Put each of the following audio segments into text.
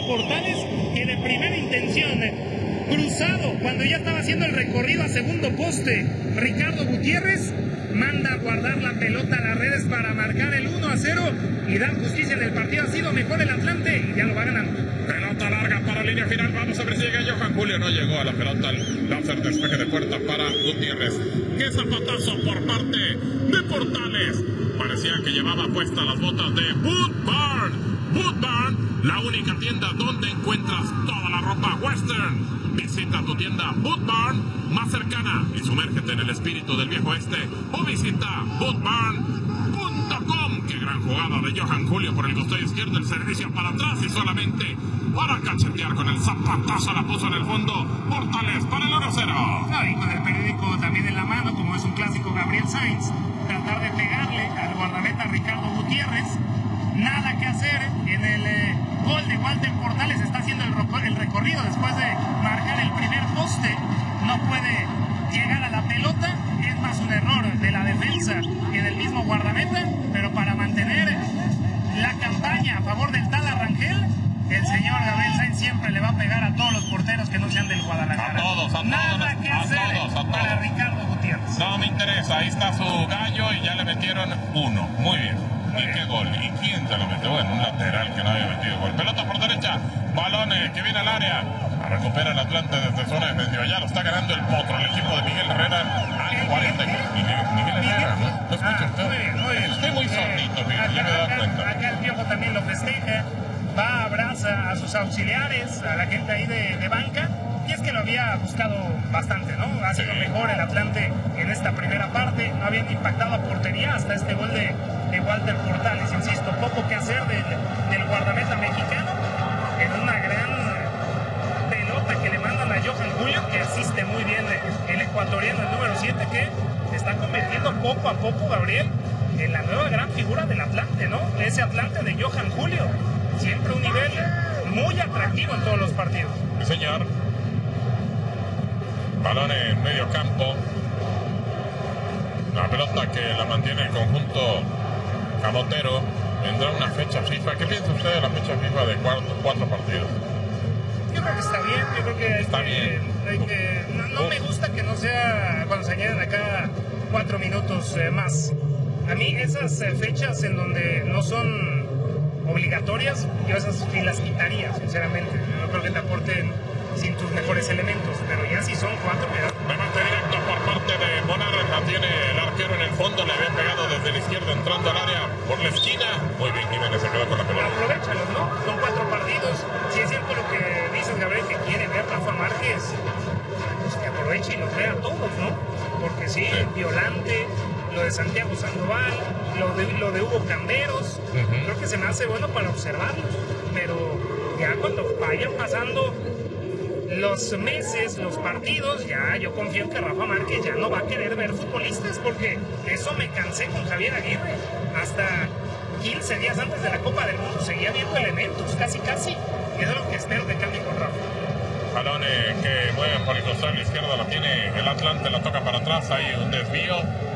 Portales, que de primera intención, cruzado, cuando ya estaba haciendo el recorrido a segundo poste, Ricardo Gutiérrez manda a guardar la pelota a las redes para marcar el 1-0 y dar justicia en el partido. Ha sido mejor el Atlante y ya lo va ganando. Pelota larga para línea final. Vamos a ver si llega Johan Julio. No llegó a la pelota. Lancer despeje de puerta para Gutiérrez. ¡Qué zapatazo por parte de Portales! Parecía que llevaba puestas las botas de Boot Barn. Boot Barn, la única tienda donde encuentras toda la ropa western. Visita tu tienda Boot Barn más cercana y sumérgete en el espíritu del viejo oeste. O visita bootbarn.com. ¡Qué gran jugada de Johan Julio por el costado izquierdo! El servicio para atrás y solamente para cachetear con el zapatazo. La puso en el fondo. Portales para el 1-0. No, y con el periódico también en la mano, como es un clásico Gabriel Sainz, tratar de pegarle al guardameta Ricardo Gutiérrez. Nada que hacer en el gol de Walter Portales. Está haciendo el recorrido después de marcar el primer poste. No puede llegar a la pelota. Es más un error de la defensa que del mismo guardameta. Pero para mantener la campaña a favor del Tala Rangel, el señor Gabriel Sainz siempre le va a pegar a todos los porteros que no sean del Guadalajara. A todos. Nada que hacer para Ricardo Gutiérrez. No me interesa. Ahí está su gallo y ya le metieron uno. Muy bien. ¿Y qué gol? ¿Y quién se lo metió? Bueno, un lateral que no había metido gol. Pelota por derecha. Balones que viene al área. Recupera el Atlante desde zona defensiva. Ya lo está ganando el Potro. El equipo de Miguel Herrera al 40. Miguel Herrera, ¿no? ¿Lo escucha usted? Muy bien. Estoy muy sordito, ya me he dado cuenta. Acá el Piojo también lo festeja. Va, abraza a sus auxiliares, a la gente ahí de banca. Y es que lo había buscado bastante, ¿no? Ha sido mejor el Atlante en esta primera parte. No habían impactado a portería hasta este gol de Walter Portales. Insisto, poco que hacer del guardameta mexicano en una gran pelota que le mandan a Johan Julio, que asiste muy bien el ecuatoriano, el número 7, que está convirtiendo poco a poco, Gabriel, en la nueva gran figura del Atlante, ¿no? Ese Atlante de Johan Julio. Siempre un nivel muy atractivo en todos los partidos. Sí, señor. Balón en medio campo. La pelota que la mantiene el conjunto camotero. Vendrá una fecha FIFA. ¿Qué piensa usted de la fecha FIFA de cuatro partidos? Yo creo que está bien. Yo creo que está bien. No me gusta que no sea cuando se añaden acá 4 minutos más. A mí esas fechas en donde no son obligatorias, yo esas sí las quitaría, sinceramente. No creo que te aporten sin tus mejores elementos, pero ya si son 4, mira. Remate directo por parte de Bonarres, la tiene el arquero en el fondo, le había pegado desde la izquierda entrando al área por la esquina. Muy bien, Jiménez se quedó con la pelota. Aprovéchalos, ¿no? Son 4 partidos. Si es cierto lo que dices, Gabriel, que quiere ver Rafa Márquez, pues que aproveche y los vea a todos, ¿no? Porque sí, Violante, lo de Santiago Sandoval, lo de Hugo Camberos, creo que se me hace bueno para observarlos, pero ya cuando vayan pasando los meses, los partidos, ya yo confío que Rafa Márquez ya no va a querer ver futbolistas, porque eso me cansé con Javier Aguirre. Hasta 15 días antes de la Copa del Mundo seguía viendo elementos, casi. Y eso es lo que espero que cambie con Rafa. Balón que mueve por el costado izquierdo, la tiene el Atlante, la toca para atrás, hay un desvío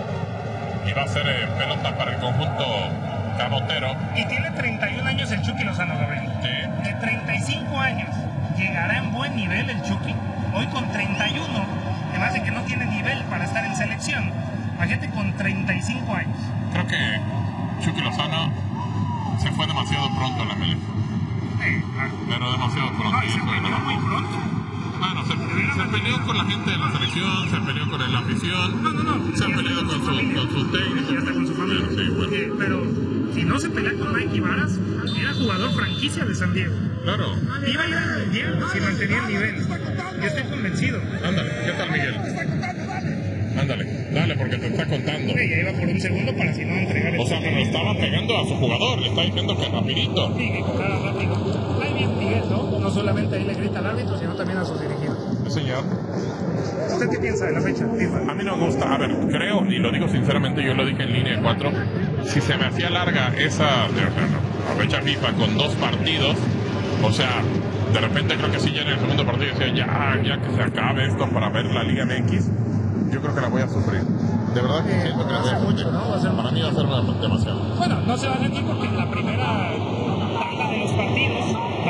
y va a ser pelota para el conjunto camotero. Y tiene 31 años el Chucky Lozano, Gabriel. Sí. De 35 años. ¿Llegará en buen nivel el Chucky? Hoy con 31, además de que no tiene nivel para estar en selección. Imagínate con 35 años. Creo que Chucky Lozano se fue demasiado pronto a la MLS. Pero demasiado pronto. No, y se peleó muy pronto. Bueno, se peleó con la gente de la selección, se peleó con la afición. No. Se ha peleado con su técnico. Ya está con su familia. Sí, bueno. Pero si no se pelea con Mikey Varas, era jugador franquicia de San Diego. Claro. Iba a ir al mundial si mantenía el nivel. Yo estoy convencido. Ándale, ¿qué tal, Miguel? Ándale, dale, porque te está contando. Sí, ya iba por un segundo para si no entregar el... O sea, pero estaba pegando a su jugador, le está diciendo que rapidito. Sí, que jugara rápido. Ahí bien Miguel, ¿no? No solamente ahí le grita al árbitro, sino también a sus dirigidos. Sí, señor. ¿Usted qué piensa de la fecha FIFA? A mí no me gusta, a ver, creo, y lo digo sinceramente, yo lo dije en línea 4, si se me hacía larga esa la fecha FIFA con 2 partidos, o sea, de repente creo que sí, ya en el segundo partido decía, ya que se acabe esto para ver la Liga MX, yo creo que la voy a sufrir. De verdad que siento que la voy a sufrir. Mucho, ¿no? Para mí va a ser demasiado. Bueno, no se va a sentir porque en la primera